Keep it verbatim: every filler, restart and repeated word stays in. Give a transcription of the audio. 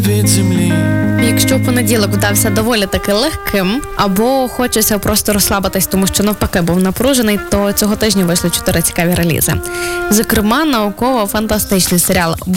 від землі. Якщо понеділок вдався доволі таки легким, або хочеться просто розслабитись, тому що навпаки був напружений, то цього тижня вийшли чотири цікаві релізи. Зокрема, науково-фантастичний серіал